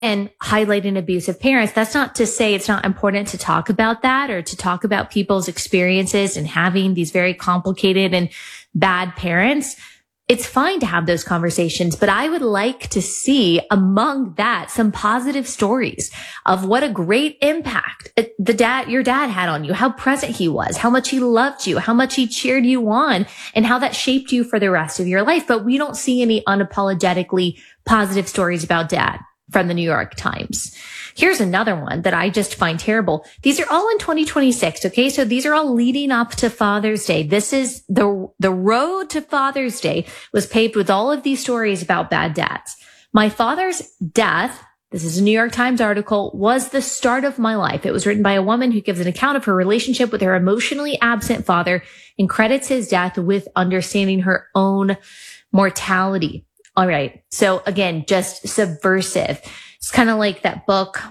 and highlighting abusive parents, that's not to say it's not important to talk about that or to talk about people's experiences and having these very complicated and bad parents. It's fine to have those conversations, but I would like to see among that some positive stories of what a great impact your dad had on you, how present he was, how much he loved you, how much he cheered you on, and how that shaped you for the rest of your life. But we don't see any unapologetically positive stories about dad from the New York Times. Here's another one that I just find terrible. These are all in 2026. Okay. So these are all leading up to Father's Day. This is the road to Father's Day was paved with all of these stories about bad dads. My father's death, this is a New York Times article, was the start of my life. It was written by a woman who gives an account of her relationship with her emotionally absent father and credits his death with understanding her own mortality. All right. So again, just subversive. It's kind of like that book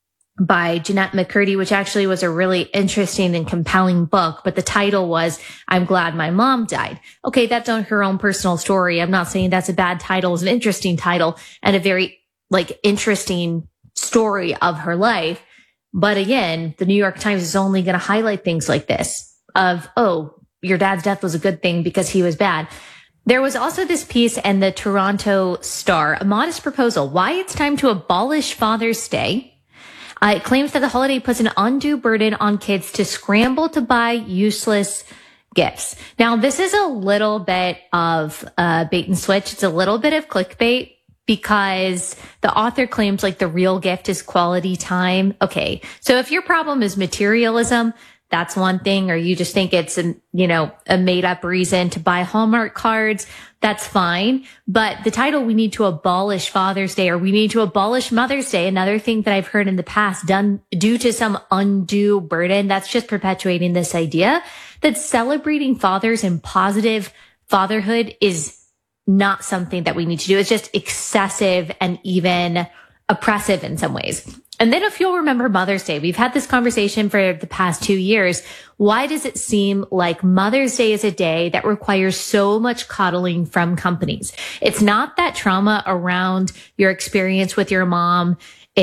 by Jeanette McCurdy, which actually was a really interesting and compelling book. But the title was, I'm Glad My Mom Died. Okay, that's on her own personal story. I'm not saying that's a bad title. It's an interesting title and a very interesting story of her life. But again, the New York Times is only going to highlight things like this of, oh, your dad's death was a good thing because he was bad. There was also this piece in the Toronto Star, A Modest Proposal, Why It's Time to Abolish Father's Day. It claims that the holiday puts an undue burden on kids to scramble to buy useless gifts. Now, this is a little bit of bait and switch. It's a little bit of clickbait because the author claims the real gift is quality time. Okay, so if your problem is materialism, that's one thing, or you just think it's a made up reason to buy Hallmark cards, that's fine. But the title, we need to abolish Father's Day, or we need to abolish Mother's Day, another thing that I've heard in the past done due to some undue burden, that's just perpetuating this idea that celebrating fathers and positive fatherhood is not something that we need to do. It's just excessive and even oppressive in some ways. And then if you'll remember Mother's Day, we've had this conversation for the past 2 years. Why does it seem like Mother's Day is a day that requires so much coddling from companies? It's not that trauma around your experience with your mom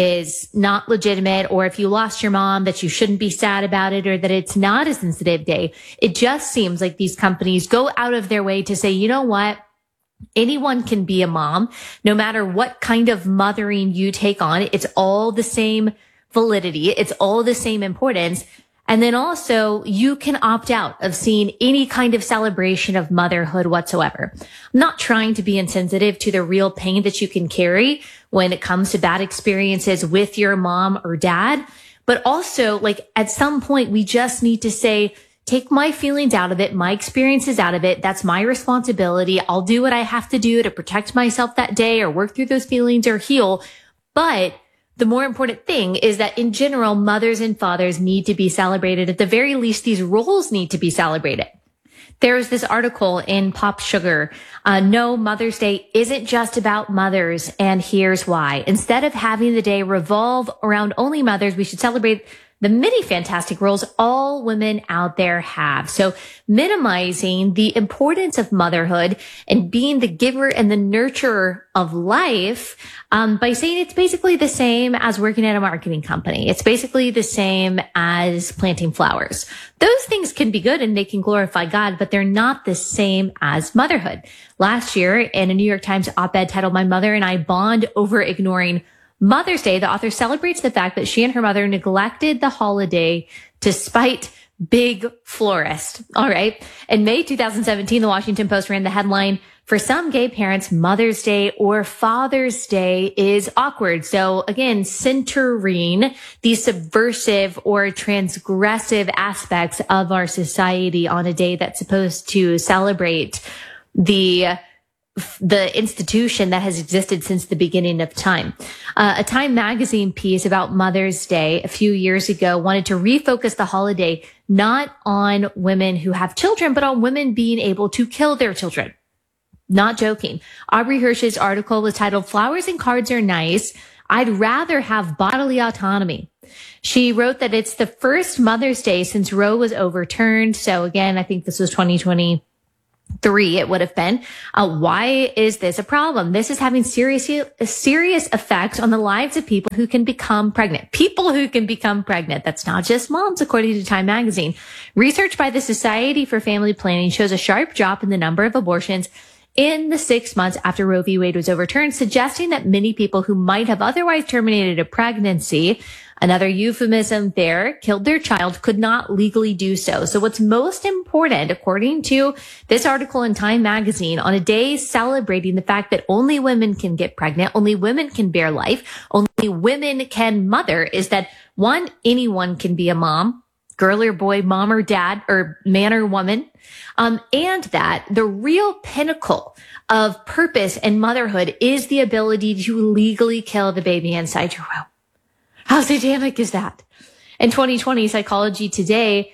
is not legitimate, or if you lost your mom, that you shouldn't be sad about it, or that it's not a sensitive day. It just seems like these companies go out of their way to say, you know what? Anyone can be a mom, no matter what kind of mothering you take on. It's all the same validity. It's all the same importance. And then also you can opt out of seeing any kind of celebration of motherhood whatsoever. I'm not trying to be insensitive to the real pain that you can carry when it comes to bad experiences with your mom or dad. But also at some point we just need to say, take my feelings out of it, my experiences out of it. That's my responsibility. I'll do what I have to do to protect myself that day or work through those feelings or heal. But the more important thing is that in general, mothers and fathers need to be celebrated. At the very least, these roles need to be celebrated. There's this article in Pop Sugar. No, Mother's Day isn't just about mothers, and here's why. Instead of having the day revolve around only mothers, we should celebrate the many fantastic roles all women out there have. So minimizing the importance of motherhood and being the giver and the nurturer of life, by saying it's basically the same as working at a marketing company. It's basically the same as planting flowers. Those things can be good and they can glorify God, but they're not the same as motherhood. Last year in a New York Times op-ed titled, My Mother and I Bond Over Ignoring Mother's Day, the author celebrates the fact that she and her mother neglected the holiday to spite big florist. All right. In May 2017, the Washington Post ran the headline, for some gay parents, Mother's Day or Father's Day is awkward. So again, centering the subversive or transgressive aspects of our society on a day that's supposed to celebrate the institution that has existed since the beginning of time. A Time magazine piece about Mother's Day a few years ago wanted to refocus the holiday not on women who have children, but on women being able to kill their children. Not joking. Aubrey Hirsch's article was titled, Flowers and Cards Are Nice. I'd rather have bodily autonomy. She wrote that it's the first Mother's Day since Roe was overturned. So again, I think this was 2020. 3, it would have been. Why is this a problem? This is having serious effects on the lives of people who can become pregnant. People who can become pregnant. That's not just moms, according to Time magazine. Research by the Society for Family Planning shows a sharp drop in the number of abortions in the 6 months after Roe v. Wade was overturned, suggesting that many people who might have otherwise terminated a pregnancy, another euphemism there, killed their child, could not legally do so. So what's most important, according to this article in Time magazine, on a day celebrating the fact that only women can get pregnant, only women can bear life, only women can mother, is that one, anyone can be a mom, girl or boy, mom or dad, or man or woman. And that the real pinnacle of purpose and motherhood is the ability to legally kill the baby inside your womb. How satanic is that? In 2020, Psychology Today,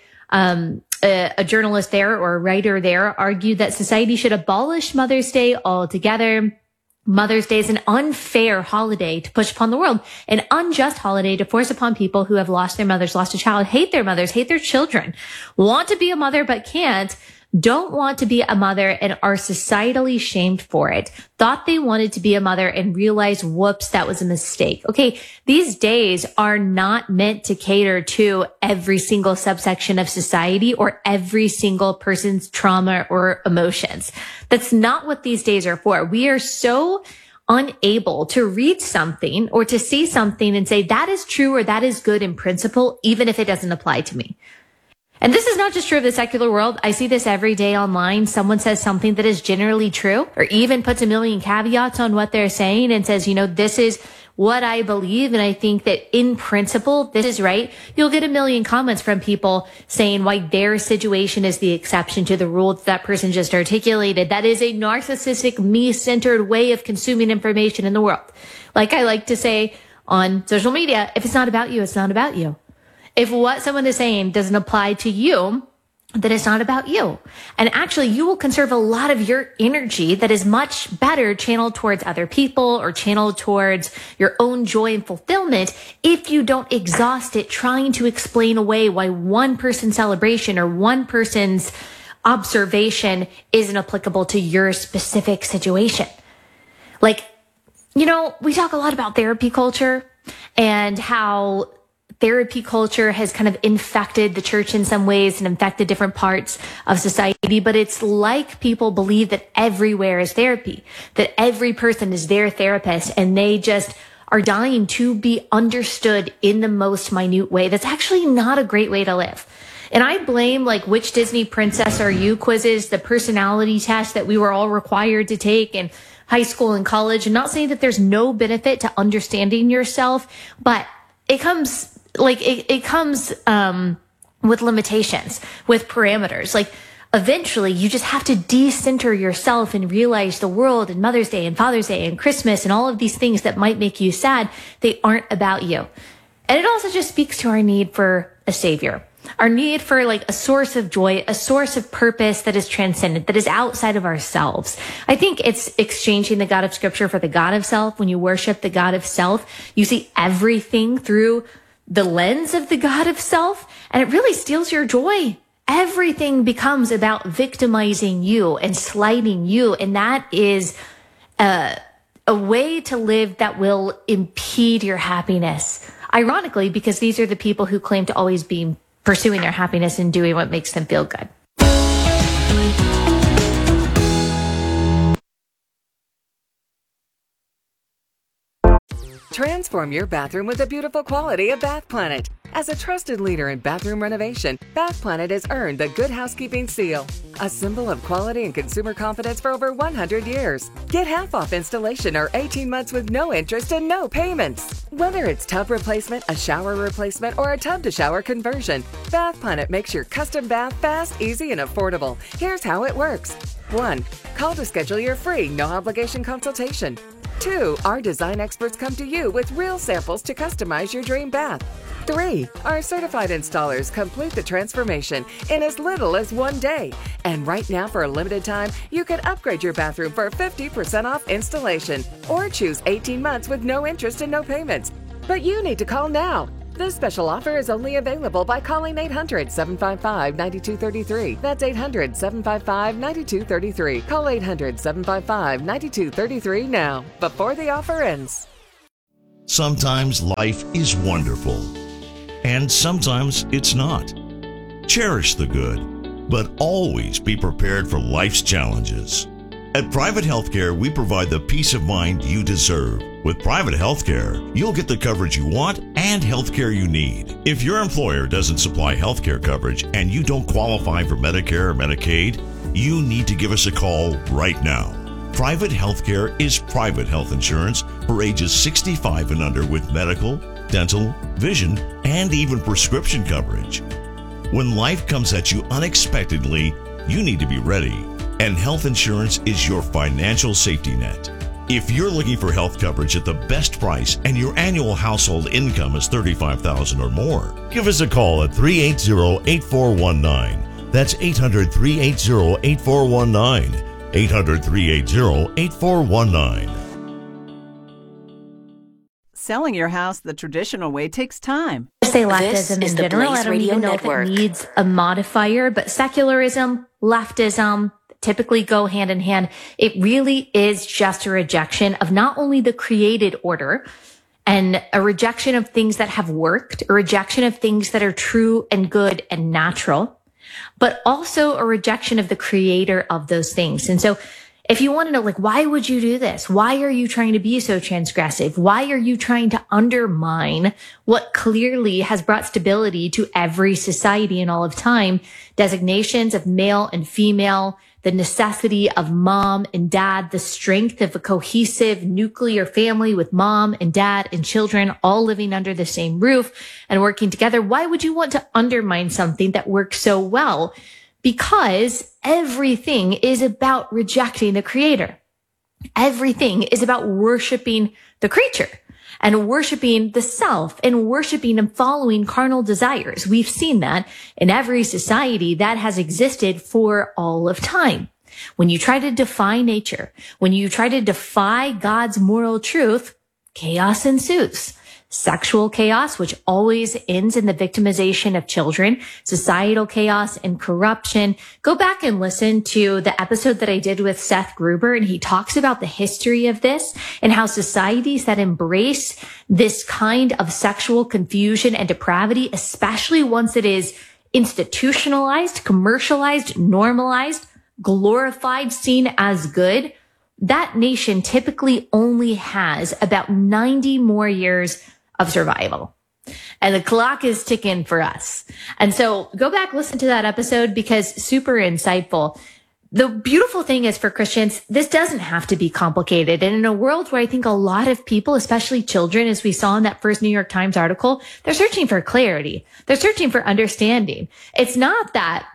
a journalist there or a writer there argued that society should abolish Mother's Day altogether. Mother's Day is an unfair holiday to push upon the world, an unjust holiday to force upon people who have lost their mothers, lost a child, hate their mothers, hate their children, want to be a mother but can't, don't want to be a mother and are societally shamed for it, thought they wanted to be a mother and realized, whoops, that was a mistake. Okay, these days are not meant to cater to every single subsection of society or every single person's trauma or emotions. That's not what these days are for. We are so unable to read something or to see something and say that is true or that is good in principle, even if it doesn't apply to me. And this is not just true of the secular world. I see this every day online. Someone says something that is generally true or even puts a million caveats on what they're saying and says, this is what I believe. And I think that in principle, this is right. You'll get a million comments from people saying why their situation is the exception to the rule that person just articulated. That is a narcissistic, me-centered way of consuming information in the world. Like I like to say on social media, if it's not about you, it's not about you. If what someone is saying doesn't apply to you, then it's not about you. And actually, you will conserve a lot of your energy that is much better channeled towards other people or channeled towards your own joy and fulfillment if you don't exhaust it trying to explain away why one person's celebration or one person's observation isn't applicable to your specific situation. Like, we talk a lot about therapy culture and how therapy culture has kind of infected the church in some ways and infected different parts of society. But it's like people believe that everywhere is therapy, that every person is their therapist, and they just are dying to be understood in the most minute way. That's actually not a great way to live. And I blame which Disney princess are you quizzes, the personality test that we were all required to take in high school and college. And not saying that there's no benefit to understanding yourself, but it comes with limitations, with parameters. Eventually you just have to decenter yourself and realize the world and Mother's Day and Father's Day and Christmas and all of these things that might make you sad, they aren't about you. And it also just speaks to our need for a savior, our need for a source of joy, a source of purpose that is transcendent, that is outside of ourselves. I think it's exchanging the God of Scripture for the God of self. When you worship the God of self, you see everything through the lens of the God of self, and it really steals your joy. Everything becomes about victimizing you and slighting you, and that is a way to live that will impede your happiness. Ironically, because these are the people who claim to always be pursuing their happiness and doing what makes them feel good. Transform your bathroom with the beautiful quality of Bath Planet. As a trusted leader in bathroom renovation, Bath Planet has earned the Good Housekeeping seal, a symbol of quality and consumer confidence for over 100 years. Get half off installation or 18 months with no interest and no payments. Whether it's tub replacement, a shower replacement, or a tub-to-shower conversion, Bath Planet makes your custom bath fast, easy, and affordable. Here's how it works. 1. Call to schedule your free, no-obligation consultation. 2. Our design experts come to you with real samples to customize your dream bath. 3. Our certified installers complete the transformation in as little as 1 day. And right now, for a limited time, you can upgrade your bathroom for 50% off installation or choose 18 months with no interest and no payments. But you need to call now. This special offer is only available by calling 800-755-9233. That's 800-755-9233. Call 800-755-9233 now, before the offer ends. Sometimes life is wonderful, and sometimes it's not. Cherish the good, but always be prepared for life's challenges. At Private Healthcare, we provide the peace of mind you deserve. With Private Healthcare, you'll get the coverage you want and healthcare you need. If your employer doesn't supply healthcare coverage and you don't qualify for Medicare or Medicaid, you need to give us a call right now. Private Healthcare is private health insurance for ages 65 and under with medical, dental, vision, and even prescription coverage. When life comes at you unexpectedly, you need to be ready. And health insurance is your financial safety net. If you're looking for health coverage at the best price and your annual household income is $35,000 or more, give us a call at 380-8419. That's 800-380-8419. 800-380-8419. Selling your house the traditional way takes time. Say leftism in general. I don't even know if it needs a modifier, but secularism, leftism, typically go hand in hand. It really is just a rejection of not only the created order and a rejection of things that have worked, a rejection of things that are true and good and natural, but also a rejection of the creator of those things. And so if you want to know, like, why would you do this? Why are you trying to be so transgressive? Why are you trying to undermine what clearly has brought stability to every society in all of time? Designations of male and female, the necessity of mom and dad, the strength of a cohesive nuclear family with mom and dad and children all living under the same roof and working together. Why would you want to undermine something that works so well? Because everything is about rejecting the creator. Everything is about worshiping the creature and worshiping the self and worshiping and following carnal desires. We've seen that in every society that has existed for all of time. When you try to defy nature, when you try to defy God's moral truth, chaos ensues. Sexual chaos, which always ends in the victimization of children, societal chaos and corruption. Go back and listen to the episode that I did with Seth Gruber, and he talks about the history of this and how societies that embrace this kind of sexual confusion and depravity, especially once it is institutionalized, commercialized, normalized, glorified, seen as good, that nation typically only has about 90 more years of survival. And the clock is ticking for us. And so go back, listen to that episode because super insightful. The beautiful thing is for Christians, this doesn't have to be complicated. And in a world where I think a lot of people, especially children, as we saw in that first New York Times article, they're searching for clarity. They're searching for understanding. It's not that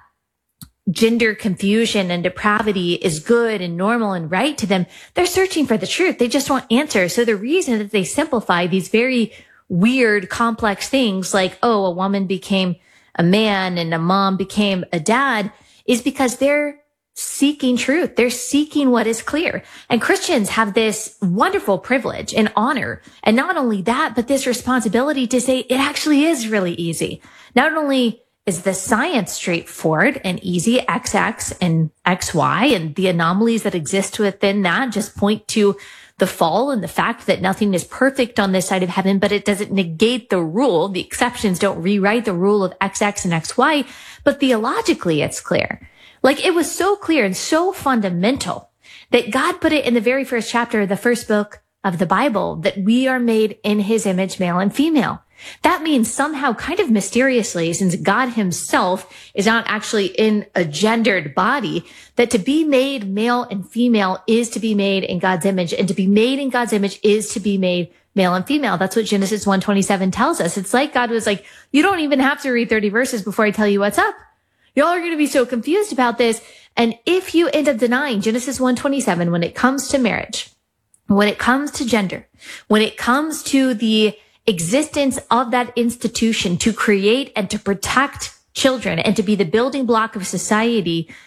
gender confusion and depravity is good and normal and right to them. They're searching for the truth. They just want answers. So the reason that they simplify these very weird, complex things like, oh, a woman became a man and a mom became a dad is because they're seeking truth. They're seeking what is clear. And Christians have this wonderful privilege and honor. And not only that, but this responsibility to say it actually is really easy. Not only is the science straightforward and easy, XX and XY, and the anomalies that exist within that just point to the fall and the fact that nothing is perfect on this side of heaven, but it doesn't negate the rule. The exceptions don't rewrite the rule of XX and XY, but theologically it's clear. Like it was so clear and so fundamental that God put it in the very first chapter of the first book of the Bible that we are made in his image, male and female. That means somehow kind of mysteriously, since God himself is not actually in a gendered body, that to be made male and female is to be made in God's image, and to be made in God's image is to be made male and female. That's what Genesis 1:27 tells us. It's like God was like, you don't even have to read 30 verses before I tell you what's up. Y'all are going to be so confused about this. And if you end up denying Genesis 1:27 when it comes to marriage, when it comes to gender, when it comes to the existence of that institution to create and to protect children and to be the building block of society,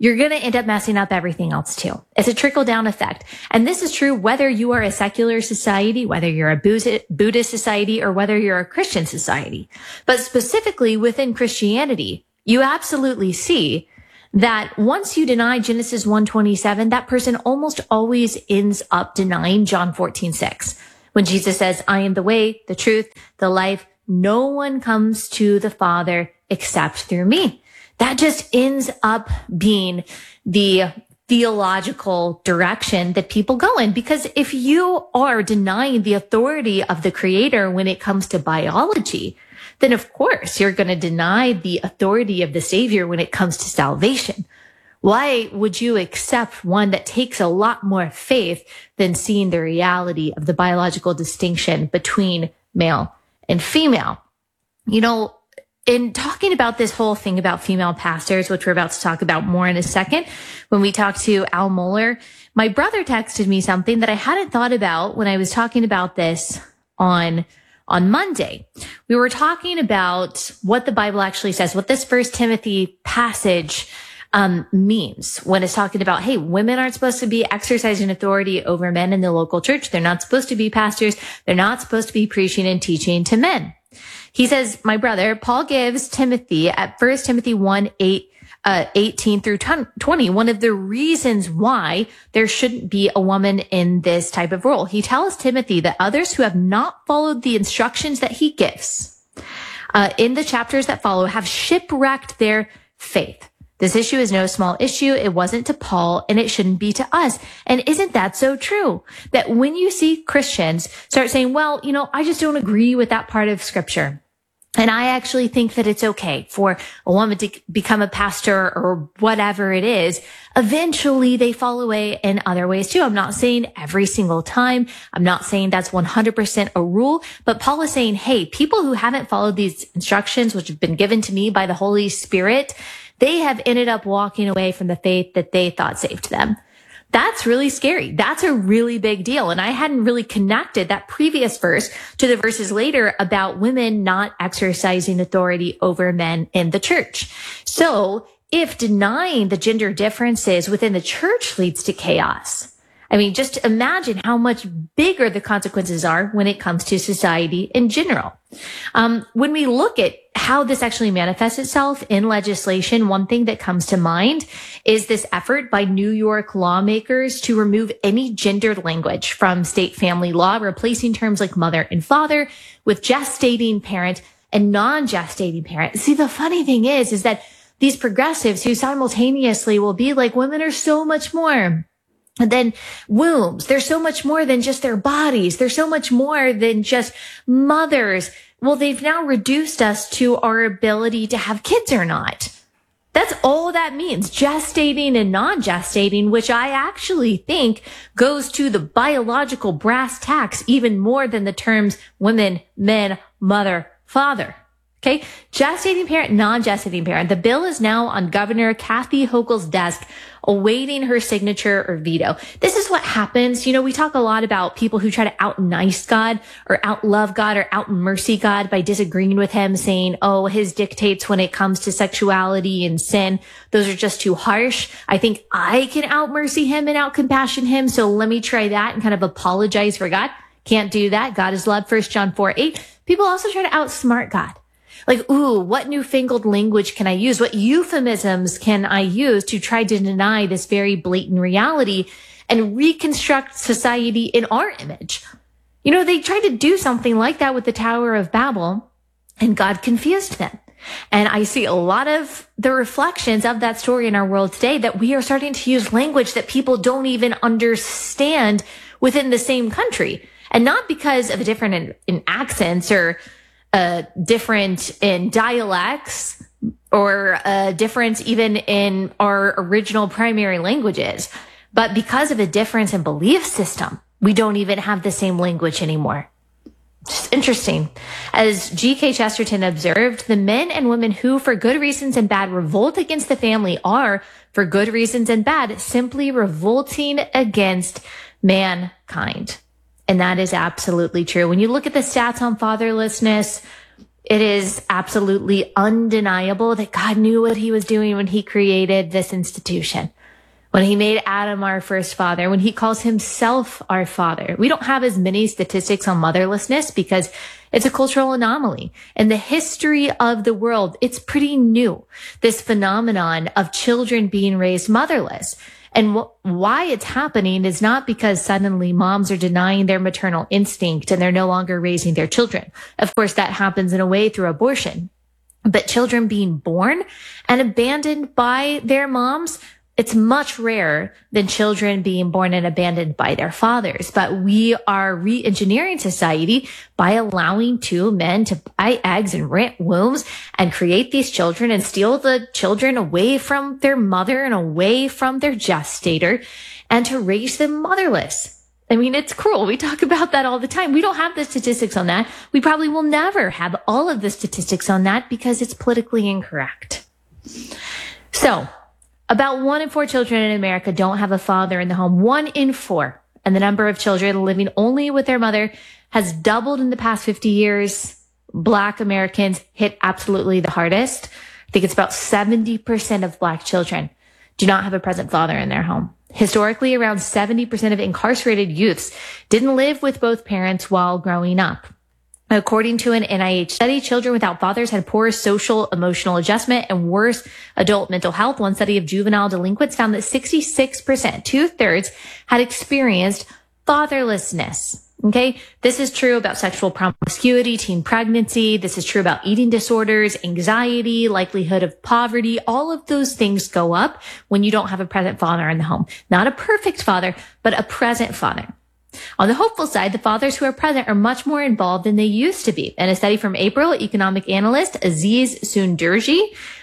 you're going to end up messing up everything else too. It's a trickle down effect. And this is true whether you are a secular society, whether you're a Buddhist society, or whether you're a Christian society. But specifically within Christianity, you absolutely see that once you deny Genesis 1:27, that person almost always ends up denying John 14:6. When Jesus says, I am the way, the truth, the life, no one comes to the Father except through me. That just ends up being the theological direction that people go in. Because if you are denying the authority of the Creator when it comes to biology, then of course you're going to deny the authority of the Savior when it comes to salvation. Why would you accept one that takes a lot more faith than seeing the reality of the biological distinction between male and female? You know, in talking about this whole thing about female pastors, which we're about to talk about more in a second, when we talked to Al Mohler, my brother texted me something that I hadn't thought about when I was talking about this on Monday. We were talking about what the Bible actually says, what this 1 Timothy passage means when it's talking about, hey, women aren't supposed to be exercising authority over men in the local church. They're not supposed to be pastors. They're not supposed to be preaching and teaching to men. He says, my brother, Paul gives Timothy at 1 Timothy 1:18 through 20, one of the reasons why there shouldn't be a woman in this type of role. He tells Timothy that others who have not followed the instructions that he gives in the chapters that follow have shipwrecked their faith. This issue is no small issue. It wasn't to Paul, and it shouldn't be to us. And isn't that so true? That when you see Christians start saying, well, you know, I just don't agree with that part of Scripture, and I actually think that it's okay for a woman to become a pastor or whatever it is, eventually they fall away in other ways too. I'm not saying every single time. I'm not saying that's 100% a rule, but Paul is saying, hey, people who haven't followed these instructions, which have been given to me by the Holy Spirit, they have ended up walking away from the faith that they thought saved them. That's really scary. That's a really big deal. And I hadn't really connected that previous verse to the verses later about women not exercising authority over men in the church. So if denying the gender differences within the church leads to chaos, I mean, just imagine how much bigger the consequences are when it comes to society in general. When we look at how this actually manifests itself in legislation, one thing that comes to mind is this effort by New York lawmakers to remove any gendered language from state family law, replacing terms like mother and father with gestating parent and non-gestating parent. See, the funny thing is that these progressives who simultaneously will be like, women are so much more than wombs. They're so much more than just their bodies. They're so much more than just mothers. Well, they've now reduced us to our ability to have kids or not. That's all that means, gestating and non-gestating, which I actually think goes to the biological brass tacks even more than the terms women, men, mother, father. Okay, gestating parent, non-gestating parent. The bill is now on Governor Kathy Hochul's desk, awaiting her signature or veto. This is what happens. You know, we talk a lot about people who try to out-nice God or out-love God or out-mercy God by disagreeing with him, saying, oh, his dictates when it comes to sexuality and sin, those are just too harsh. I think I can out-mercy him and out-compassion him, so let me try that and kind of apologize for God. Can't do that. God is love, 1 John 4:8. People also try to outsmart God. Like, ooh, what newfangled language can I use? What euphemisms can I use to try to deny this very blatant reality and reconstruct society in our image? You know, they tried to do something like that with the Tower of Babel, and God confused them. And I see a lot of the reflections of that story in our world today, that we are starting to use language that people don't even understand within the same country. And not because of a different in accents or different in dialects or a difference even in our original primary languages, but because of a difference in belief system, we don't even have the same language anymore. Just interesting. As G.K. Chesterton observed, the men and women who, for good reasons and bad, revolt against the family are, for good reasons and bad, simply revolting against mankind. And that is absolutely true. When you look at the stats on fatherlessness, It is absolutely undeniable that God knew what he was doing when he created this institution. When he made Adam our first father, when he calls himself our father. We don't have as many statistics on motherlessness because it's a cultural anomaly. In the history of the world, it's pretty new, this phenomenon of children being raised motherless. And why it's happening is not because suddenly moms are denying their maternal instinct and they're no longer raising their children. Of course, that happens in a way through abortion. But children being born and abandoned by their moms, it's much rarer than children being born and abandoned by their fathers. But we are re-engineering society by allowing two men to buy eggs and rent wombs and create these children and steal the children away from their mother and away from their gestator and to raise them motherless. I mean, it's cruel. We talk about that all the time. We don't have the statistics on that. We probably will never have all of the statistics on that because it's politically incorrect. So, about 1 in 4 children in America don't have a father in the home. 1 in 4. And the number of children living only with their mother has doubled in the past 50 years. Black Americans hit absolutely the hardest. I think it's about 70% of Black children do not have a present father in their home. Historically, around 70% of incarcerated youths didn't live with both parents while growing up. According to an NIH study, children without fathers had poor social emotional adjustment and worse adult mental health. One study of juvenile delinquents found that 66%, 2/3, had experienced fatherlessness. Okay. This is true about sexual promiscuity, teen pregnancy. This is true about eating disorders, anxiety, likelihood of poverty. All of those things go up when you don't have a present father in the home. Not a perfect father, but a present father. On the hopeful side, the fathers who are present are much more involved than they used to be. In a study from April, economic analyst Aziz Sunderji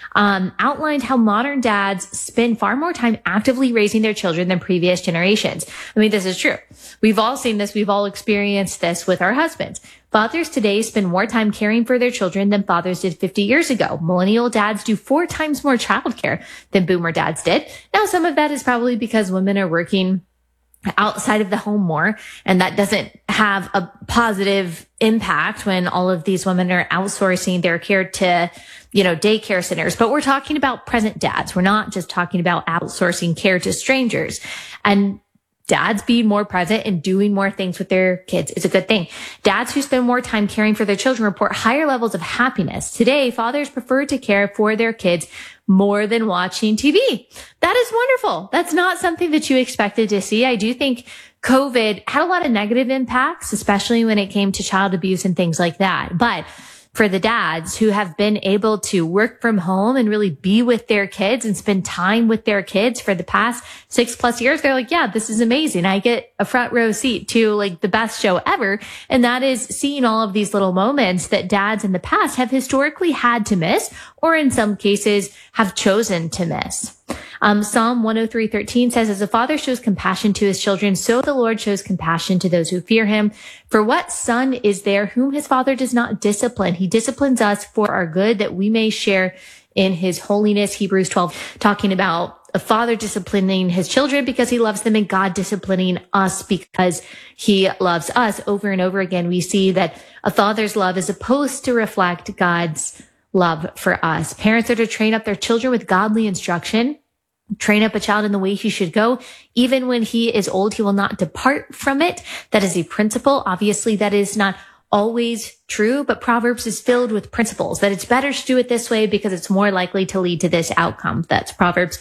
outlined how modern dads spend far more time actively raising their children than previous generations. I mean, this is true. We've all seen this. We've all experienced this with our husbands. Fathers today spend more time caring for their children than fathers did 50 years ago. Millennial dads do 4 times more childcare than boomer dads did. Now, some of that is probably because women are working outside of the home more, and that doesn't have a positive impact when all of these women are outsourcing their care to, daycare centers. But we're talking about present dads. We're not just talking about outsourcing care to strangers. And dads being more present and doing more things with their kids is a good thing. Dads who spend more time caring for their children report higher levels of happiness. Today, fathers prefer to care for their kids more than watching TV. That is wonderful. That's not something that you expected to see. I do think COVID had a lot of negative impacts, especially when it came to child abuse and things like that. But for the dads who have been able to work from home and really be with their kids and spend time with their kids for the past 6+ years, they're like, yeah, this is amazing. I get a front row seat to like the best show ever. And that is seeing all of these little moments that dads in the past have historically had to miss, or in some cases have chosen to miss. Psalm 103:13 says, as a father shows compassion to his children, so the Lord shows compassion to those who fear him. For what son is there whom his father does not discipline? He disciplines us for our good, that we may share in his holiness. Hebrews 12, talking about a father disciplining his children because he loves them, and God disciplining us because he loves us. Over and over again, we see that a father's love is supposed to reflect God's love for us. Parents are to train up their children with godly instruction. Train up a child in the way he should go. Even when he is old, he will not depart from it. That is a principle. Obviously, that is not always true, but Proverbs is filled with principles that it's better to do it this way because it's more likely to lead to this outcome. That's Proverbs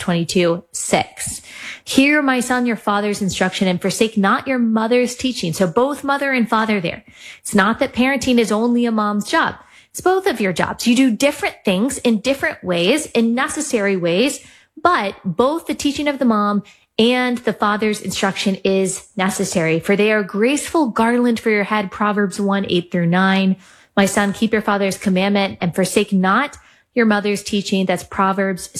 22:6. Hear, my son, your father's instruction, and forsake not your mother's teaching. So both mother and father there. It's not that parenting is only a mom's job. It's both of your jobs. You do different things in different ways, in necessary ways, but both the teaching of the mom and the father's instruction is necessary. For they are a graceful garland for your head. Proverbs 1:8-9. My son, keep your father's commandment and forsake not your mother's teaching. That's Proverbs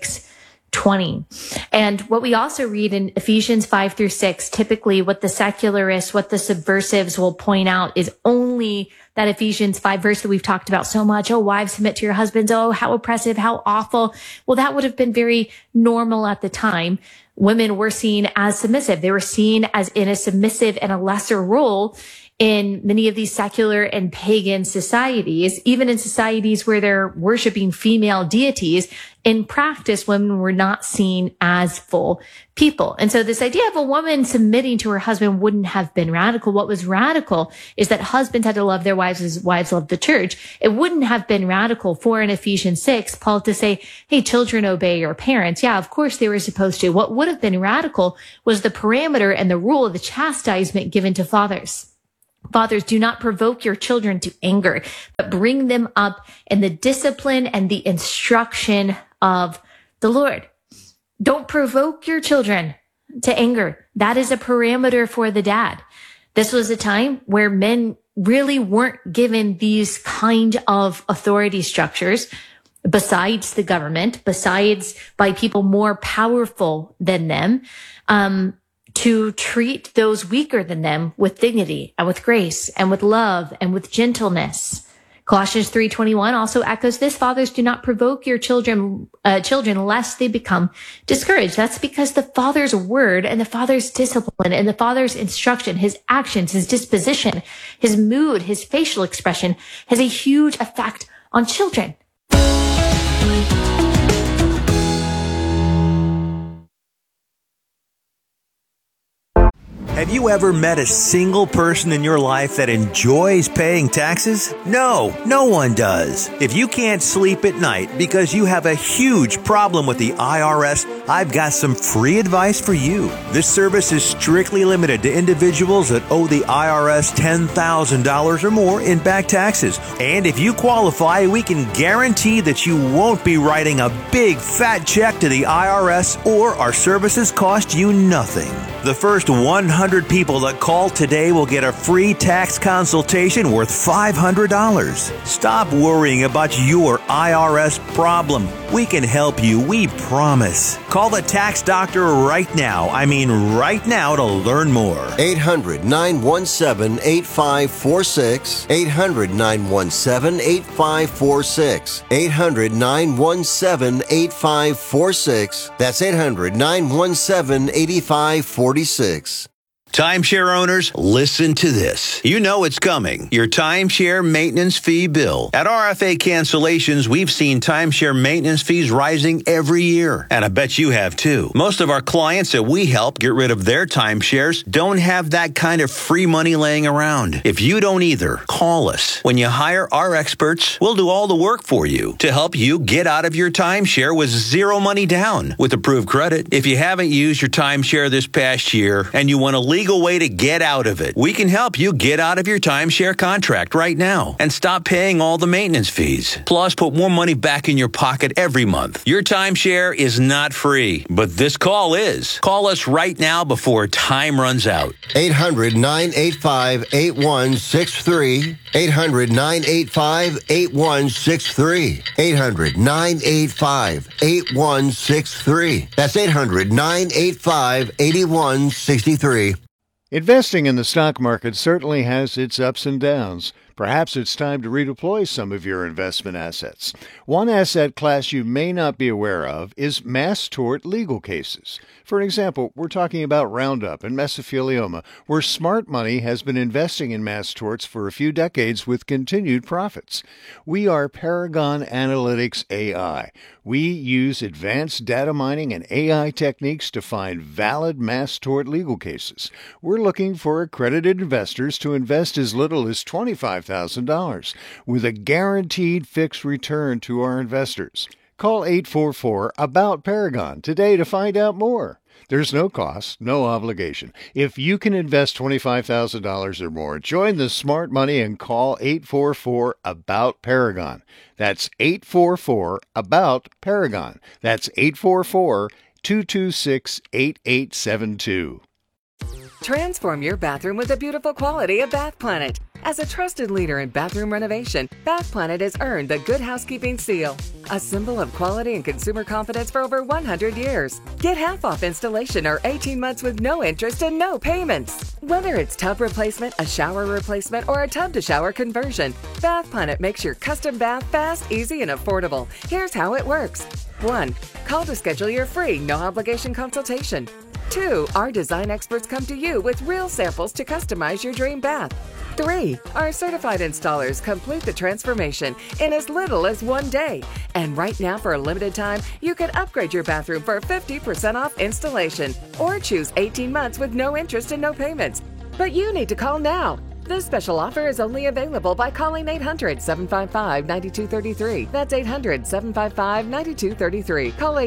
6:20. And what we also read in Ephesians 5-6, typically what the secularists, what the subversives will point out is only that Ephesians 5 verse that we've talked about so much. Oh, wives, submit to your husbands. Oh, how oppressive, how awful. Well, that would have been very normal at the time. Women were seen as submissive. They were seen as in a submissive and a lesser role in many of these secular and pagan societies, even in societies where they're worshiping female deities, in practice, women were not seen as full people. And so this idea of a woman submitting to her husband wouldn't have been radical. What was radical is that husbands had to love their wives as wives loved the church. It wouldn't have been radical for in Ephesians 6, Paul to say, hey, children, obey your parents. Yeah, of course they were supposed to. What would have been radical was the parameter and the rule of the chastisement given to fathers. Fathers, do not provoke your children to anger, but bring them up in the discipline and the instruction of the Lord. Don't provoke your children to anger. That is a parameter for the dad. This was a time where men really weren't given these kind of authority structures besides the government, besides by people more powerful than them, to treat those weaker than them with dignity and with grace and with love and with gentleness. Colossians 3:21 also echoes this. Fathers, do not provoke your children lest they become discouraged. That's because the father's word and the father's discipline and the father's instruction, his actions, his disposition, his mood, his facial expression has a huge effect on children. Have you ever met a single person in your life that enjoys paying taxes? No, no one does. If you can't sleep at night because you have a huge problem with the IRS, I've got some free advice for you. This service is strictly limited to individuals that owe the IRS $10,000 or more in back taxes. And if you qualify, we can guarantee that you won't be writing a big fat check to the IRS, or our services cost you nothing. The first 100 people that call today will get a free tax consultation worth $500. Stop worrying about your IRS problem. We can help you, we promise. Call the tax doctor right now. I mean right now to learn more. 800-917-8546. 800-917-8546. 800-917-8546. That's 800-917-8546. Timeshare owners, listen to this. You know it's coming. Your timeshare maintenance fee bill. At RFA Cancellations, we've seen timeshare maintenance fees rising every year. And I bet you have too. Most of our clients that we help get rid of their timeshares don't have that kind of free money laying around. If you don't either, call us. When you hire our experts, we'll do all the work for you to help you get out of your timeshare with zero money down with approved credit. If you haven't used your timeshare this past year and you want to legal way to get out of it, we can help you get out of your timeshare contract right now and stop paying all the maintenance fees. Plus, put more money back in your pocket every month. Your timeshare is not free, but this call is. Call us right now before time runs out. 800-985-8163. 800-985-8163. 800-985-8163. That's 800-985-8163. Investing in the stock market certainly has its ups and downs. Perhaps it's time to redeploy some of your investment assets. One asset class you may not be aware of is mass tort legal cases. For example, we're talking about Roundup and mesothelioma, where smart money has been investing in mass torts for a few decades with continued profits. We are Paragon Analytics AI. We use advanced data mining and AI techniques to find valid mass tort legal cases. We're looking for accredited investors to invest as little as $25,000 with a guaranteed fixed return to our investors. Call 844-ABOUT-PARAGON today to find out more. There's no cost, no obligation. If you can invest $25,000 or more, join the smart money and call 844-ABOUT-PARAGON. That's 844-ABOUT-PARAGON. That's 844-226-8872. Transform your bathroom with the beautiful quality of Bath Planet. As a trusted leader in bathroom renovation, Bath Planet has earned the Good Housekeeping seal, a symbol of quality and consumer confidence for over 100 years. Get half off installation or 18 months with no interest and no payments. Whether it's tub replacement, a shower replacement, or a tub-to-shower conversion, Bath Planet makes your custom bath fast, easy, and affordable. Here's how it works. 1. Call to schedule your free, no-obligation consultation. 2, our design experts come to you with real samples to customize your dream bath. 3, our certified installers complete the transformation in as little as 1 day. And right now, for a limited time, you can upgrade your bathroom for 50% off installation or choose 18 months with no interest and no payments. But you need to call now. This special offer is only available by calling 800-755-9233. That's 800-755-9233. Call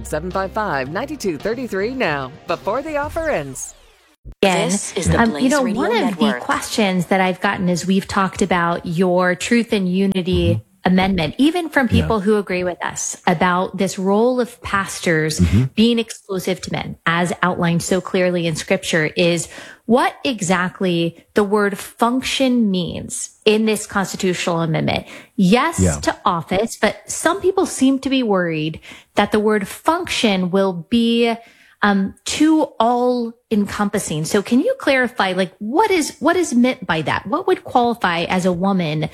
800-755-9233 now, before the offer ends. Again, This is the Blaze Radio one of Network. the questions that I've gotten is we've talked about your Truth and Unity amendment, even from people who agree with us about this role of pastors being exclusive to men, as outlined so clearly in Scripture, is what exactly the word function means in this constitutional amendment. Yes to office, but some people seem to be worried that the word function will be too all encompassing. So can you clarify, like, what is meant by that? What would qualify as a woman,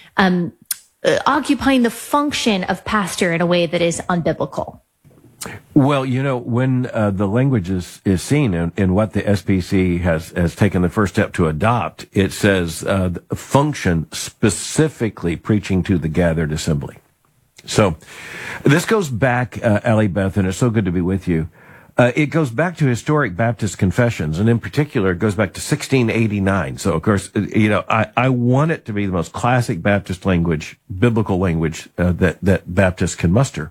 occupying the function of pastor in a way that is unbiblical? Well, you know, when the language is seen in what the SBC has taken the first step to adopt, it says function specifically preaching to the gathered assembly. So this goes back, Allie Beth, and it's so good to be with you. It goes back to historic Baptist confessions, and in particular, it goes back to 1689. So, of course, you know, I want it to be the most classic Baptist language, biblical language that Baptists can muster.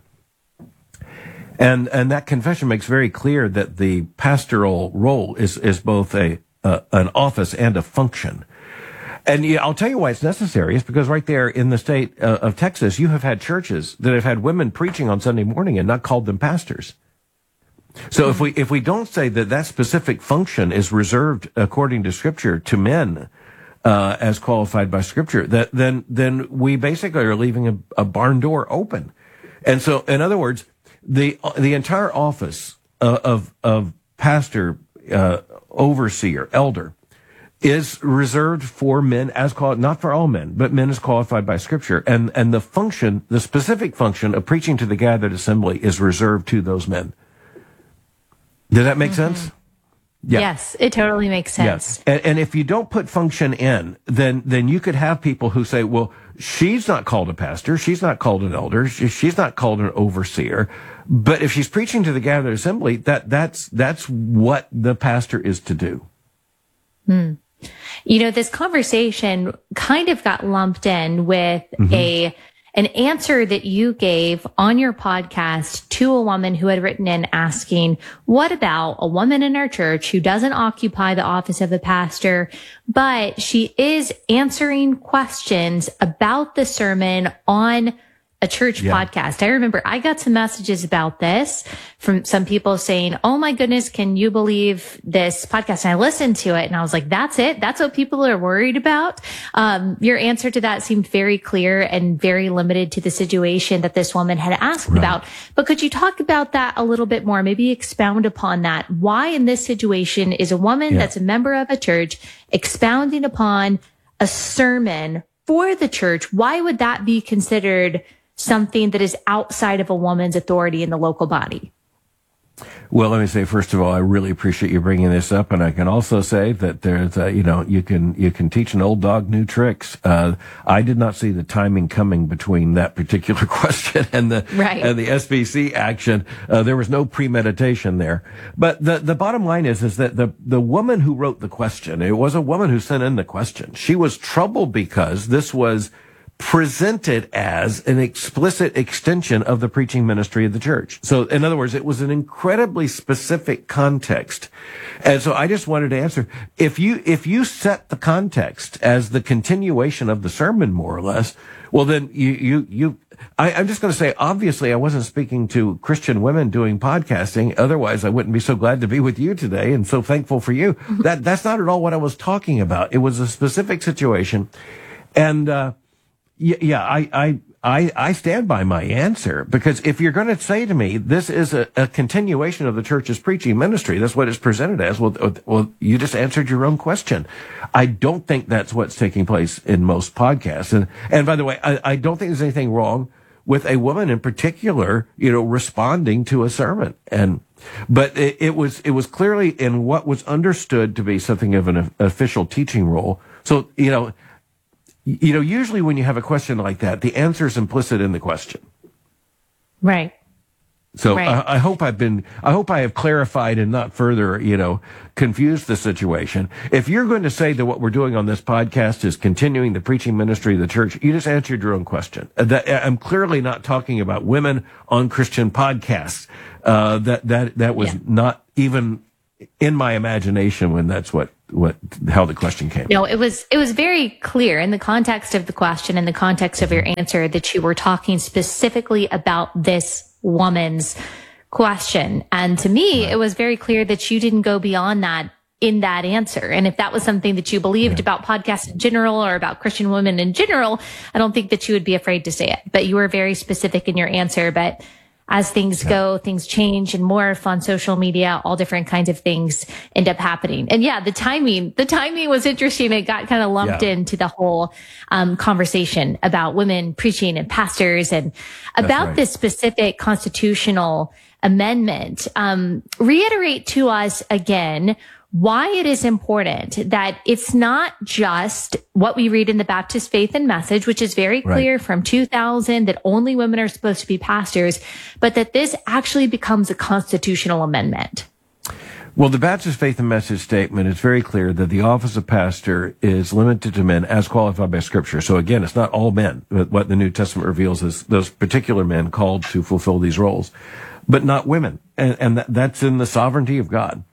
And that confession makes very clear that the pastoral role is both an office and a function. And I'll tell you why it's necessary. It's because right there in the state of Texas, you have had churches that have had women preaching on Sunday morning and not called them pastors. So if we don't say that specific function is reserved according to Scripture to men, as qualified by Scripture, then we basically are leaving a barn door open. And so, in other words, the entire office of pastor, overseer, elder, is reserved for men as called, not for all men, but men as qualified by Scripture. And the function, the specific function of preaching to the gathered assembly is reserved to those men. Does that make sense? Yeah. Yes, it totally makes sense. Yes. And if you don't put function in, then you could have people who say, well, she's not called a pastor, she's not called an elder, she's not called an overseer. But if she's preaching to the gathered assembly, that's what the pastor is to do. You know, this conversation kind of got lumped in with an answer that you gave on your podcast to a woman who had written in asking, what about a woman in our church who doesn't occupy the office of a pastor, but she is answering questions about the sermon on a church podcast? I remember I got some messages about this from some people saying, oh my goodness, can you believe this podcast? And I listened to it and I was like, that's it. That's what people are worried about. Your answer to that seemed very clear and very limited to the situation that this woman had asked about. But could you talk about that a little bit more? Maybe expound upon that. Why in this situation is a woman that's a member of a church expounding upon a sermon for the church? Why would that be considered something that is outside of a woman's authority in the local body? Well, let me say, first of all, I really appreciate you bringing this up. And I can also say that there's, you can teach an old dog new tricks. I did not see the timing coming between that particular question and the SBC action. There was no premeditation there. But the bottom line is that the woman who wrote the question, it was a woman who sent in the question. She was troubled because this was presented as an explicit extension of the preaching ministry of the church. So, in other words, it was an incredibly specific context. And so I just wanted to answer, if you set the context as the continuation of the sermon, more or less, well, then I'm just going to say, obviously, I wasn't speaking to Christian women doing podcasting. Otherwise, I wouldn't be so glad to be with you today and so thankful for you. That's not at all what I was talking about. It was a specific situation. And, I stand by my answer, because if you're going to say to me, this is a continuation of the church's preaching ministry, that's what it's presented as, well, you just answered your own question. I don't think that's what's taking place in most podcasts. And by the way, I don't think there's anything wrong with a woman in particular, responding to a sermon. But it was clearly in what was understood to be something of an official teaching role. So, usually when you have a question like that, the answer is implicit in the question. Right. So right. I hope I have clarified and not further, confused the situation. If you're going to say that what we're doing on this podcast is continuing the preaching ministry of the church, you just answered your own question. I'm clearly not talking about women on Christian podcasts. That was not even in my imagination when that's how the question came. No, it was very clear in the context of the question, in the context of your answer, that you were talking specifically about this woman's question. And to me, it was very clear that you didn't go beyond that in that answer. And if that was something that you believed about podcasts in general or about Christian women in general, I don't think that you would be afraid to say it. But you were very specific in your answer. But as things go, things change and morph on social media, all different kinds of things end up happening. And the timing was interesting. It got kind of lumped into the whole conversation about women preaching and pastors and about this specific constitutional amendment. Reiterate to us again why it is important that it's not just what we read in the Baptist Faith and Message, which is very clear from 2000 that only women are supposed to be pastors, but that this actually becomes a constitutional amendment. Well, the Baptist Faith and Message statement is very clear that the office of pastor is limited to men as qualified by Scripture. So again, it's not all men. What the New Testament reveals is those particular men called to fulfill these roles, but not women. And that's in the sovereignty of God.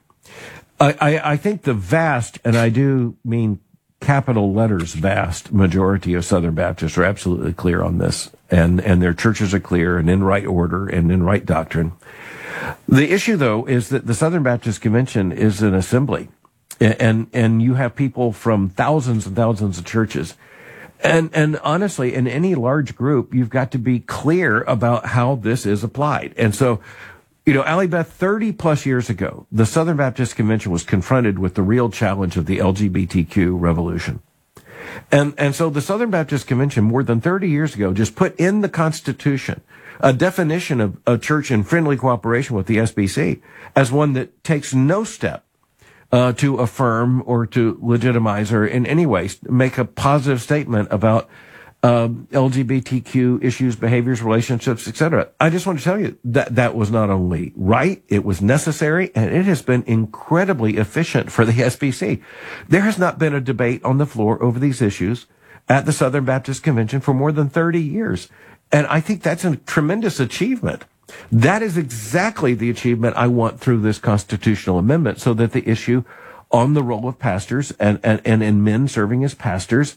I think the vast, and I do mean capital letters vast, majority of Southern Baptists are absolutely clear on this, and their churches are clear and in right order and in right doctrine. The issue, though, is that the Southern Baptist Convention is an assembly, and you have people from thousands and thousands of churches. And honestly, in any large group, you've got to be clear about how this is applied. And so, Allie Beth, 30 plus years ago, the Southern Baptist Convention was confronted with the real challenge of the LGBTQ revolution. And so the Southern Baptist Convention more than 30 years ago just put in the Constitution a definition of a church in friendly cooperation with the SBC as one that takes no step to affirm or to legitimize or in any way make a positive statement about LGBTQ issues, behaviors, relationships, etc. I just want to tell you that was not only right, it was necessary, and it has been incredibly efficient for the SBC. There has not been a debate on the floor over these issues at the Southern Baptist Convention for more than 30 years. And I think that's a tremendous achievement. That is exactly the achievement I want through this constitutional amendment, so that the issue on the role of pastors and in men serving as pastors,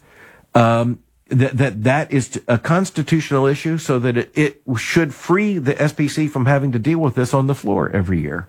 that is a constitutional issue, so that it should free the SBC from having to deal with this on the floor every year.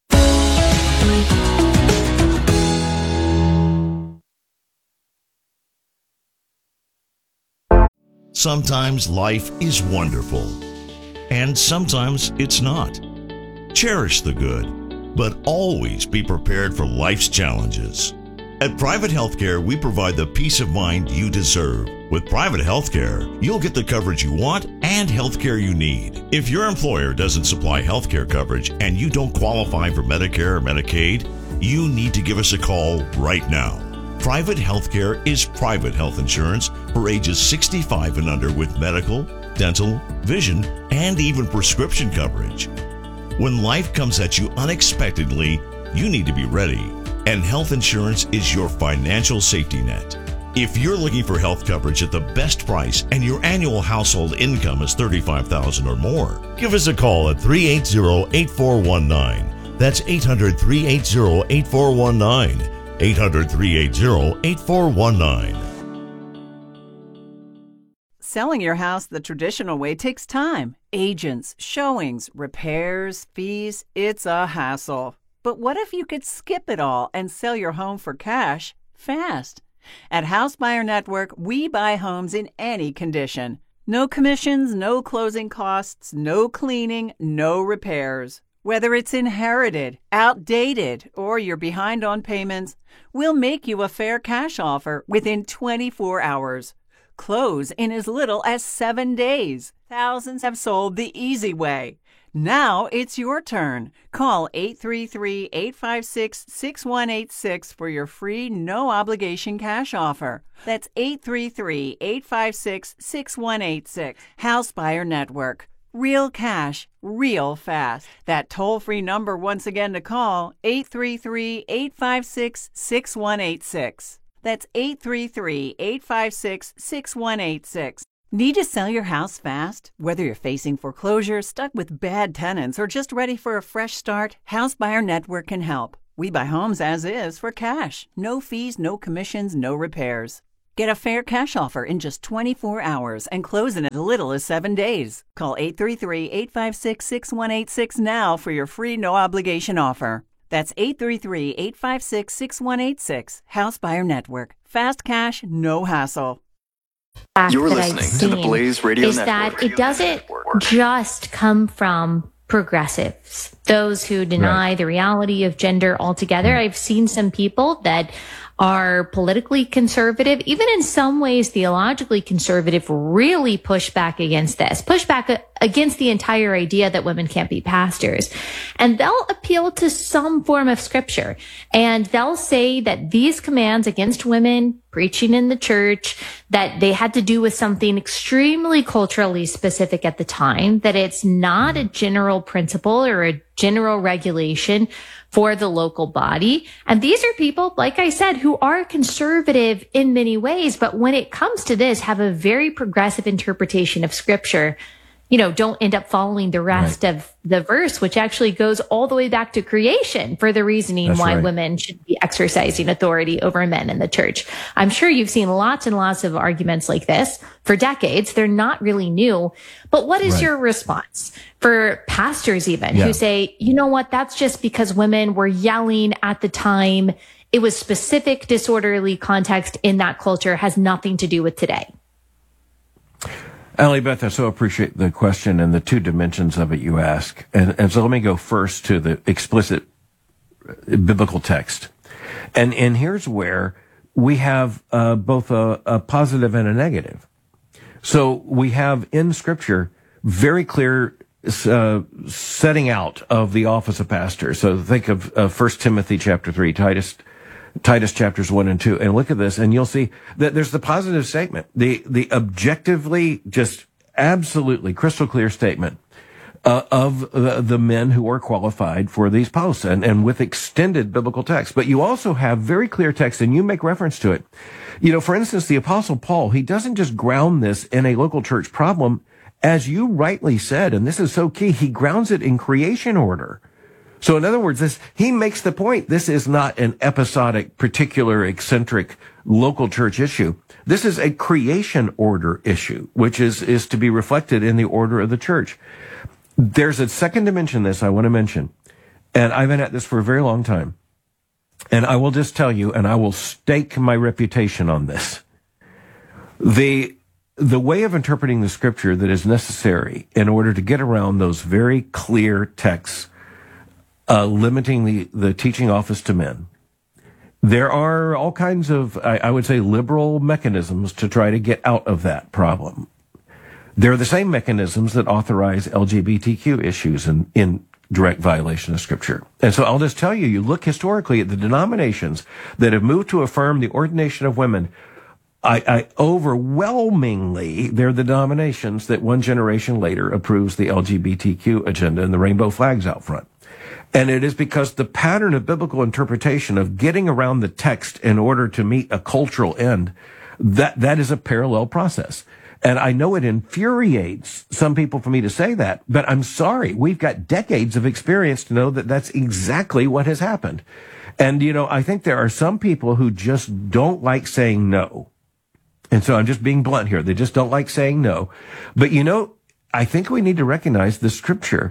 Sometimes life is wonderful, and sometimes it's not. Cherish the good, but always be prepared for life's challenges. At Private Healthcare, we provide the peace of mind you deserve. With Private Healthcare, you'll get the coverage you want and healthcare you need. If your employer doesn't supply healthcare coverage and you don't qualify for Medicare or Medicaid, you need to give us a call right now. Private Healthcare is private health insurance for ages 65 and under with medical, dental, vision, and even prescription coverage. When life comes at you unexpectedly, you need to be ready. And health insurance is your financial safety net. If you're looking for health coverage at the best price and your annual household income is $35,000 or more, give us a call at 380-8419. That's 800-380-8419. 800-380-8419. Selling your house the traditional way takes time. Agents, showings, repairs, fees. It's a hassle. But what if you could skip it all and sell your home for cash fast? At House Buyer Network, we buy homes in any condition. No commissions, no closing costs, no cleaning, no repairs. Whether it's inherited, outdated, or you're behind on payments, we'll make you a fair cash offer within 24 hours. Close in as little as 7 days. Thousands have sold the easy way. Now it's your turn. Call 833-856-6186 for your free no-obligation cash offer. That's 833-856-6186. House Buyer Network. Real cash, real fast. That toll-free number once again to call, 833-856-6186. That's 833-856-6186. Need to sell your house fast? Whether you're facing foreclosure, stuck with bad tenants, or just ready for a fresh start, House Buyer Network can help. We buy homes as is for cash. No fees, no commissions, no repairs. Get a fair cash offer in just 24 hours and close in as little as 7 days. Call 833-856-6186 now for your free no-obligation offer. That's 833-856-6186. House Buyer Network. Fast cash, no hassle. You're listening to the Blaze Radio is Network. That it doesn't just come from progressives, those who deny the reality of gender altogether. I've seen some people that are politically conservative, even in some ways theologically conservative, really push back against this, push back against the entire idea that women can't be pastors. And they'll appeal to some form of scripture. And they'll say that these commands against women preaching in the church, that they had to do with something extremely culturally specific at the time, that it's not a general principle or a general regulation for the local body. And these are people, like I said, who are conservative in many ways, but when it comes to this, have a very progressive interpretation of scripture. You know, don't end up following the rest of the verse, which actually goes all the way back to creation for the reasoning why women should be exercising authority over men in the church. I'm sure you've seen lots and lots of arguments like this for decades. They're not really new. But what is your response for pastors even who say, you know what, that's just because women were yelling at the time. It was specific disorderly context in that culture, has nothing to do with today. Allie Beth, I so appreciate the question and the two dimensions of it you ask. And so let me go first to the explicit biblical text. And here's where we have both a positive and a negative. So we have in Scripture very clear setting out of the office of pastor. So think of 1 Timothy chapter 3, Titus chapters 1 and 2, and look at this, and you'll see that there's the positive statement, the objectively, just absolutely crystal clear statement of the men who are qualified for these posts, and with extended biblical text. But you also have very clear text, and you make reference to it. You know, for instance, the Apostle Paul, he doesn't just ground this in a local church problem, as you rightly said, and this is so key, he grounds it in creation order. So in other words, he makes the point, this is not an episodic, particular, eccentric local church issue. This is a creation order issue, which is to be reflected in the order of the church. There's a second dimension this I want to mention, and I've been at this for a very long time. And I will just tell you, and I will stake my reputation on this. The way of interpreting the scripture that is necessary in order to get around those very clear texts limiting the teaching office to men. There are all kinds of, I would say, liberal mechanisms to try to get out of that problem. They're the same mechanisms that authorize LGBTQ issues in direct violation of Scripture. And so I'll just tell you, you look historically at the denominations that have moved to affirm the ordination of women. I overwhelmingly, they're the denominations that one generation later approves the LGBTQ agenda and the rainbow flags out front. And it is because the pattern of biblical interpretation of getting around the text in order to meet a cultural end, that is a parallel process. And I know it infuriates some people for me to say that, but I'm sorry. We've got decades of experience to know that that's exactly what has happened. And, you know, I think there are some people who just don't like saying no. And so I'm just being blunt here. They just don't like saying no. But, you know, I think we need to recognize the scripture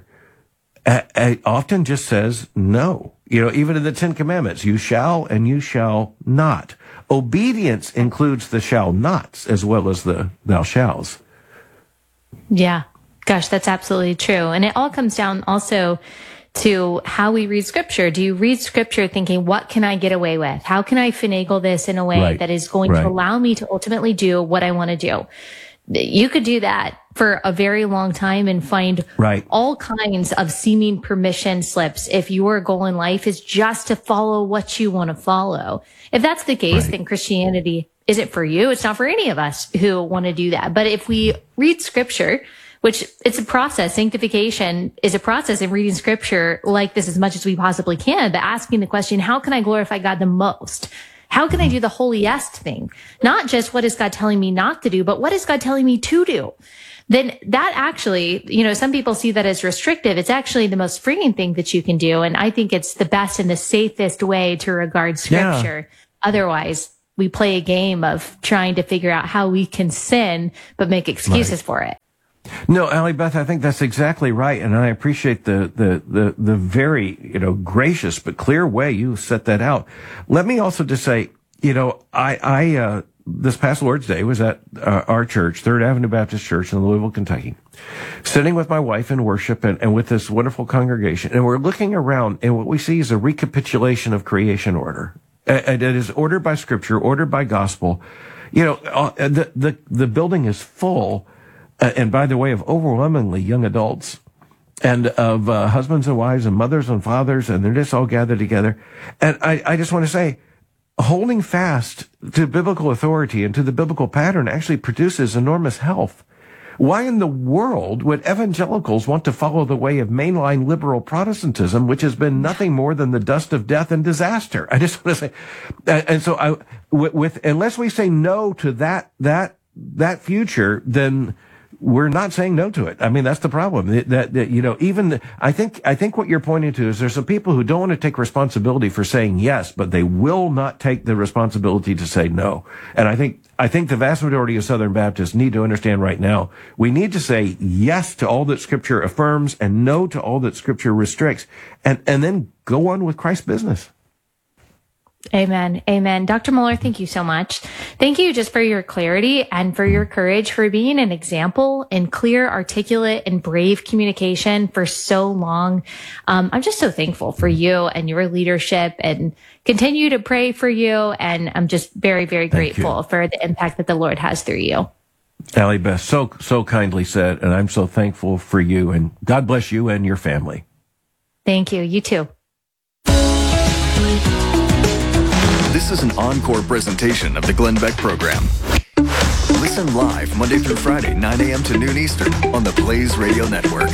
often just says no. You know, even in the Ten Commandments, you shall and you shall not. Obedience includes the shall nots as well as the thou shalls. Yeah. Gosh, that's absolutely true. And it all comes down also to how we read scripture. Do you read scripture thinking, what can I get away with? How can I finagle this in a way that is going to allow me to ultimately do what I want to do? You could do that for a very long time and find all kinds of seeming permission slips if your goal in life is just to follow what you want to follow. If that's the case, then Christianity isn't for you. It's not for any of us who want to do that. But if we read scripture, which it's a process, sanctification is a process of reading scripture like this as much as we possibly can, but asking the question, how can I glorify God the most? How can I do the holiest thing? Not just what is God telling me not to do, but what is God telling me to do? Then that actually, some people see that as restrictive. It's actually the most freeing thing that you can do. And I think it's the best and the safest way to regard scripture. Otherwise, we play a game of trying to figure out how we can sin, but make excuses for it. No, Allie Beth, I think that's exactly right, and I appreciate the very gracious but clear way you set that out. Let me also just say, I this past Lord's Day was at our church, Third Avenue Baptist Church in Louisville, Kentucky, sitting with my wife in worship and with this wonderful congregation, and we're looking around, and what we see is a recapitulation of creation order. It is ordered by Scripture, ordered by gospel. The building is full. And by the way, of overwhelmingly young adults and of husbands and wives and mothers and fathers, and they're just all gathered together. And I just want to say, holding fast to biblical authority and to the biblical pattern actually produces enormous health. Why in the world would evangelicals want to follow the way of mainline liberal Protestantism, which has been nothing more than the dust of death and disaster? I just want to say, and so unless we say no to that future, then we're not saying no to it. I mean, that's the problem. I think what you're pointing to is there's some people who don't want to take responsibility for saying yes, but they will not take the responsibility to say no. And I think the vast majority of Southern Baptists need to understand right now, we need to say yes to all that Scripture affirms and no to all that Scripture restricts, and then go on with Christ's business. Amen. Amen. Dr. Mohler, thank you so much. Thank you just for your clarity and for your courage, for being an example in clear, articulate, and brave communication for so long. I'm just so thankful for you and your leadership, and continue to pray for you. And I'm just very, very grateful for the impact that the Lord has through you. Allie Beth, so kindly said, and I'm so thankful for you, and God bless you and your family. Thank you. You too. This is an encore presentation of the Glenn Beck Program. Listen live Monday through Friday, 9 a.m. to noon Eastern on the Blaze Radio Network.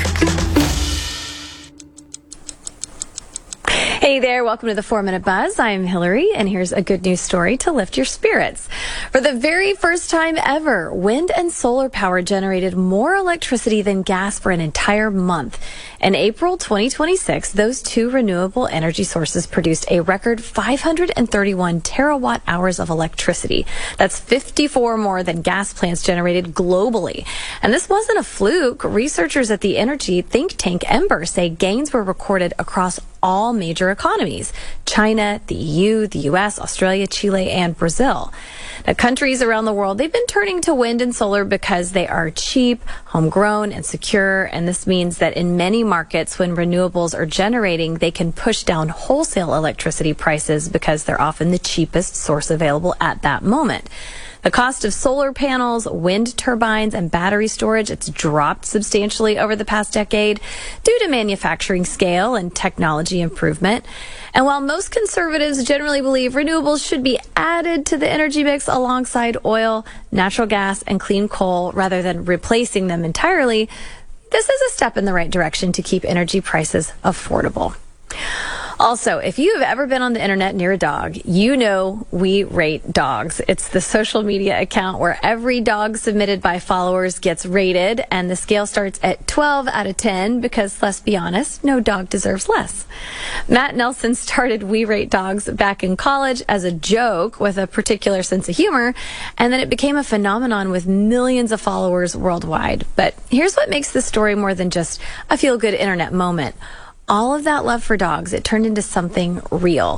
Hey there, welcome to the 4-Minute Buzz. I'm Hillary, and here's a good news story to lift your spirits. For the very first time ever, wind and solar power generated more electricity than gas for an entire month. In April 2026, those two renewable energy sources produced a record 531 terawatt hours of electricity. That's 54 more than gas plants generated globally. And this wasn't a fluke. Researchers at the energy think tank Ember say gains were recorded across all major economies: China, the EU, the US, Australia, Chile, and Brazil. Now, countries around the world, they've been turning to wind and solar because they are cheap, homegrown, and secure. And this means that in many markets, when renewables are generating, they can push down wholesale electricity prices because they're often the cheapest source available at that moment. The cost of solar panels, wind turbines, and battery storage, it's dropped substantially over the past decade due to manufacturing scale and technology improvement. And while most conservatives generally believe renewables should be added to the energy mix alongside oil, natural gas, and clean coal rather than replacing them entirely, this is a step in the right direction to keep energy prices affordable. Also, if you have ever been on the internet near a dog, you know We Rate Dogs. It's the social media account where every dog submitted by followers gets rated, and the scale starts at 12 out of 10 because, let's be honest, no dog deserves less. Matt Nelson started We Rate Dogs back in college as a joke with a particular sense of humor, and then it became a phenomenon with millions of followers worldwide. But here's what makes this story more than just a feel-good internet moment. All of that love for dogs, it turned into something real.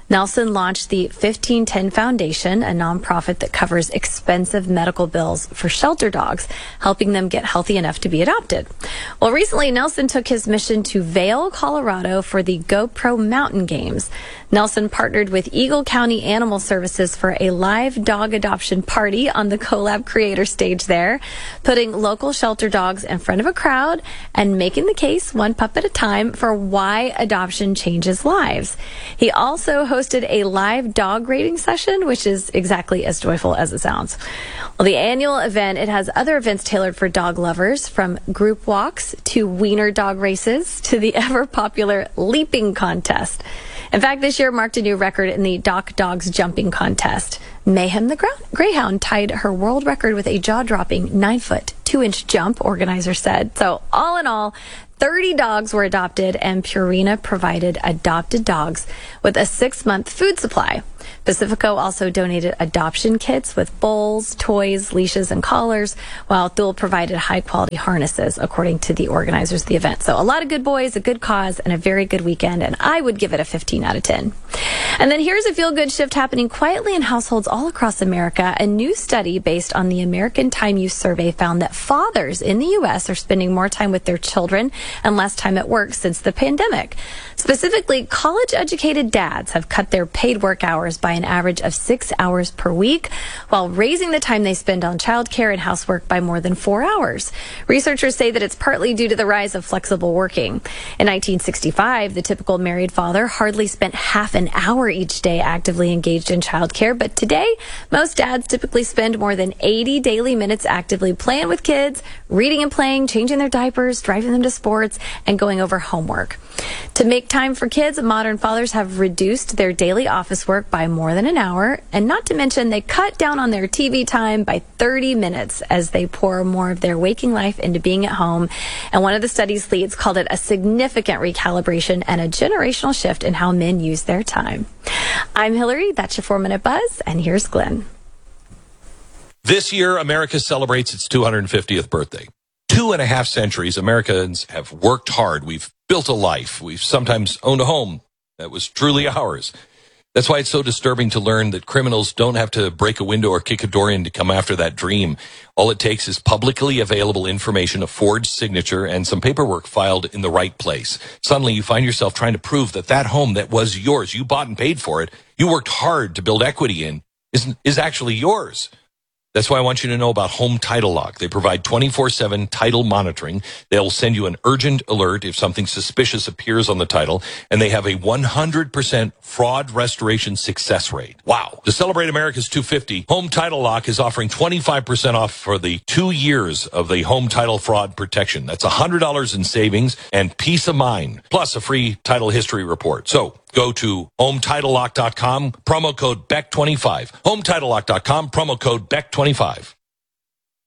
Nelson launched the 1510 Foundation, a nonprofit that covers expensive medical bills for shelter dogs, helping them get healthy enough to be adopted. Well, recently, Nelson took his mission to Vail, Colorado for the GoPro Mountain Games. Nelson partnered with Eagle County Animal Services for a live dog adoption party on the Collab Creator stage there, putting local shelter dogs in front of a crowd and making the case one pup at a time for why adoption changes lives. He also hosted a live dog rating session, which is exactly as joyful as it sounds. Well, the annual event, it has other events tailored for dog lovers, from group walks to wiener dog races to the ever popular leaping contest. In fact, this year marked a new record in the Dock Dogs jumping contest. Mayhem the Greyhound tied her world record with a jaw-dropping 9-foot, 2-inch jump, organizers said. So all in all, 30 dogs were adopted, and Purina provided adopted dogs with a 6-month food supply. Pacifico also donated adoption kits with bowls, toys, leashes, and collars, while Thule provided high-quality harnesses, according to the organizers of the event. So a lot of good boys, a good cause, and a very good weekend, and I would give it a 15 out of 10. And then here's a feel-good shift happening quietly in households all across America. A new study based on the American Time Use Survey found that fathers in the U.S. are spending more time with their children and less time at work since the pandemic. Specifically, college-educated dads have cut their paid work hours by an average of 6 hours per week, while raising the time they spend on childcare and housework by more than 4 hours. Researchers say that it's partly due to the rise of flexible working. In 1965, the typical married father hardly spent half an hour each day actively engaged in childcare, but today, most dads typically spend more than 80 daily minutes actively playing with kids, reading and playing, changing their diapers, driving them to sports, and going over homework. To make time for kids, modern fathers have reduced their daily office work by more than an hour, and not to mention they cut down on their TV time by 30 minutes as they pour more of their waking life into being at home. And one of the study's leads called it a significant recalibration and a generational shift in how men use their time. I'm Hillary, that's your 4-Minute Buzz, and here's Glenn. This year, America celebrates its 250th birthday. 2.5 centuries, Americans have worked hard. We've built a life. We've sometimes owned a home that was truly ours. That's why it's so disturbing to learn that criminals don't have to break a window or kick a door in to come after that dream. All it takes is publicly available information, a forged signature, and some paperwork filed in the right place. Suddenly, you find yourself trying to prove that that home that was yours, you bought and paid for it, you worked hard to build equity in, is actually yours. That's why I want you to know about Home Title Lock. They provide 24/7 title monitoring. They'll send you an urgent alert if something suspicious appears on the title, and they have a 100% fraud restoration success rate. Wow. To celebrate America's 250, Home Title Lock is offering 25% off for the 2 years of the home title fraud protection. That's $100 in savings and peace of mind, plus a free title history report. So go to HomeTitleLock.com, promo code BECK25. HomeTitleLock.com, promo code BECK25.